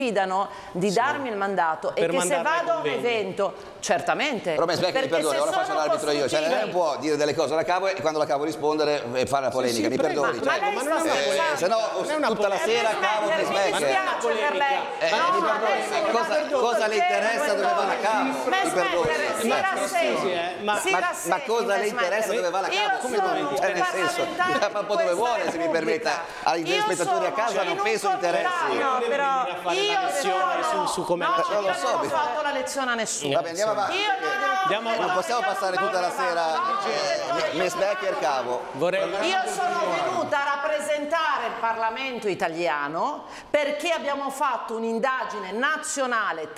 fidano di darmi il mandato e che se vado a un evento, certamente, però mi perdoni, ora faccio l'arbitro io, cioè lei non può dire delle cose alla Cavo e quando la Cavo rispondere e fare la polemica, mi perdoni, ma lei sta scherzando? se no tutta la sera Cavo mi mi dispiace per lei, cosa le interessa dove va la Cavo? Mi perdoni, ma cosa le interessa dove va la Cavo? Cioè nel senso, fa un po' dove vuole, se mi permette, agli spettatori a casa non penso interessi. No, però io su come non ho fatto la lezione a nessuno. Vabbè, andiamo avanti. Non possiamo passare tutta la sera Mesbecker Cavo. Io sono venuta a rappresentare il Parlamento italiano perché abbiamo fatto un'indagine nazionale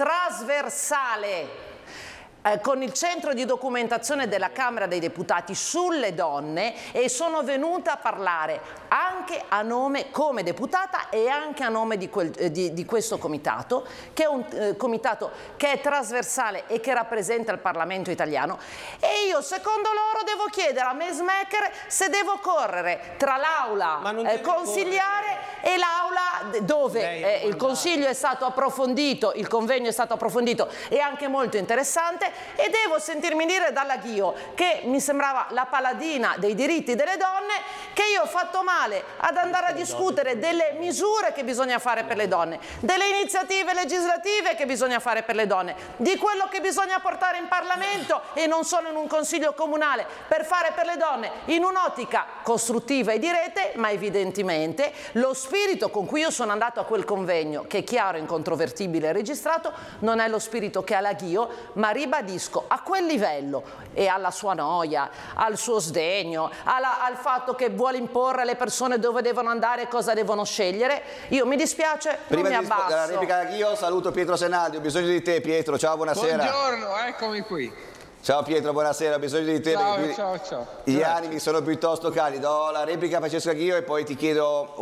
trasversale con il centro di documentazione della Camera dei Deputati sulle donne e sono venuta a parlare anche a nome, come deputata, e anche a nome di questo comitato, che è un comitato che è trasversale e che rappresenta il Parlamento italiano. E io, secondo loro, devo chiedere a Mesmaeker se devo correre tra l'aula consigliare e l'aula dove il consiglio è stato approfondito, il convegno è stato approfondito e anche molto interessante, e devo sentirmi dire dalla Ghio, che mi sembrava la paladina dei diritti delle donne, che io ho fatto male ad andare a discutere delle misure che bisogna fare per le donne, delle iniziative legislative che bisogna fare per le donne, di quello che bisogna portare in Parlamento e non solo in un consiglio comunale per fare per le donne in un'ottica costruttiva e di rete, ma evidentemente lo spirito con cui io sono andato a quel convegno, che è chiaro, incontrovertibile e registrato, non è lo spirito che ha la Ghio, ma ribadisco a quel livello e alla sua noia, al suo sdegno, al fatto che vuole imporre alle persone dove devono andare e cosa devono scegliere, io mi dispiace, prima non mi abbasso. Prima di la replica io saluto Pietro Senaldi, ho bisogno di te Pietro, ciao, buonasera. Buongiorno, eccomi qui. Ciao Pietro, buonasera, ho bisogno di te. Ciao. Gli animi sono piuttosto caldi. Do la replica a Francesca Ghio e poi ti chiedo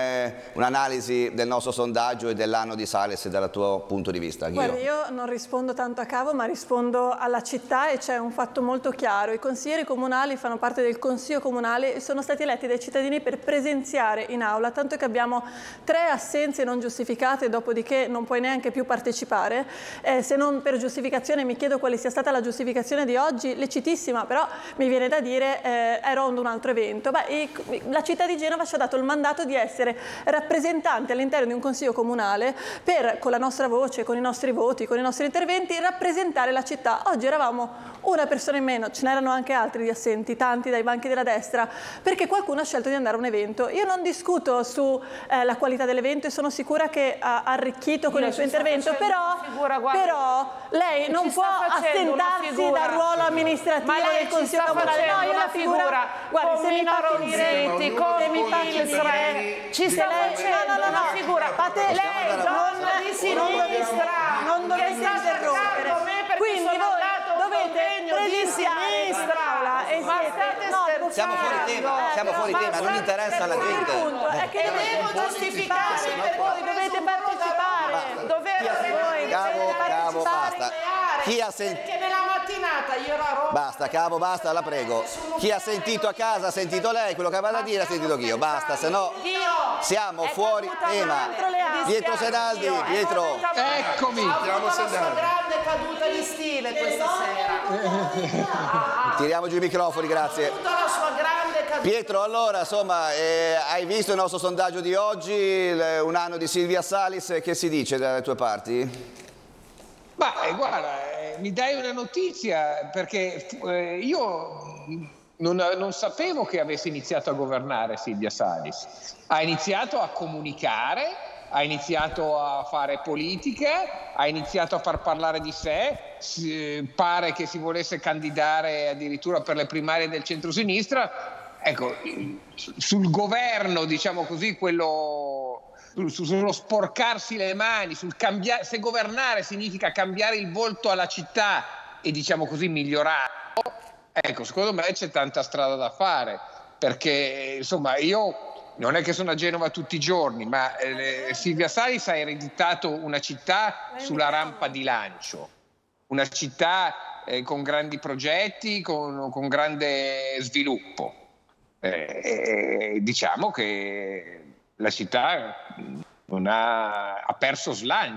un'analisi del nostro sondaggio e dell'anno di Salis dal tuo punto di vista. Ghio. Guarda, io non rispondo tanto a Cavo, ma rispondo alla città, e c'è un fatto molto chiaro. I consiglieri comunali fanno parte del Consiglio Comunale e sono stati eletti dai cittadini per presenziare in aula, tanto che abbiamo 3 assenze non giustificate, dopodiché non puoi neanche più partecipare. Se non per giustificazione, mi chiedo quale sia stata la giustificazione di oggi, lecitissima, però mi viene da dire ero ad un altro evento. La città di Genova ci ha dato il mandato di essere rappresentante all'interno di un consiglio comunale per, con la nostra voce, con i nostri voti, con i nostri interventi, rappresentare la città. Oggi eravamo una persona in meno, ce n'erano anche altri di assenti, tanti dai banchi della destra, perché qualcuno ha scelto di andare a un evento. Io non discuto su la qualità dell'evento e sono sicura che ha arricchito con il suo intervento, però lei non può assentarsi dal ruolo amministrativo del Consiglio Comunale. No, io la figura, guarda, se mi faccio Miretti, ci sta facendo una figura. Lei, donna di sinistra, non dovete interrompere. Quindi voi dovete presidiare l'aula e siamo fuori tema, non interessa alla gente. Il punto è che devo giustificare per voi, dovete partecipare. Cavo, basta. Chi ha sentito? Perché nella mattinata io ero a Roma. Basta, Cavo, basta, la prego. Chi ha sentito a casa ha sentito lei, quello che aveva da dire ha sentito io. Basta, se no siamo fuori tema. Pietro Senaldi, Pietro. Eccomi. Ha avuto la sua grande caduta di stile questa sera. Tiriamo giù i microfoni, grazie. Ha avuto la sua grande caduta. Pietro, allora, insomma, hai visto il nostro sondaggio di oggi, un anno di Silvia Salis, che si dice dalle tue parti? Guarda, mi dai una notizia, perché io non sapevo che avesse iniziato a governare Silvia Salis. Ha iniziato a comunicare, ha iniziato a fare politica, ha iniziato a far parlare di sé, pare che si volesse candidare addirittura per le primarie del centrosinistra. Ecco, sul governo, diciamo così, sullo sporcarsi le mani, se governare significa cambiare il volto alla città e, diciamo così, migliorarlo, ecco, secondo me c'è tanta strada da fare, perché insomma io non è che sono a Genova tutti i giorni, ma Silvia Salis ha ereditato una città sulla rampa di lancio, una città con grandi progetti, con grande sviluppo. Diciamo che la città ha perso slancio.